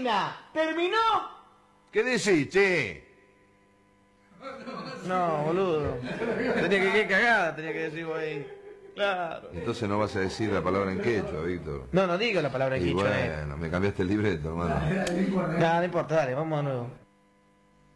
máquina. ¿Terminó? ¿Qué decís, che? No, boludo. Tenía que quedar cagada, tenía que decir vos ahí. Claro. Entonces no vas a decir la palabra en quechua, Víctor. No digo la palabra en Y quichua. bueno, me cambiaste el libreto, hermano. No importa, dale, vamos de nuevo.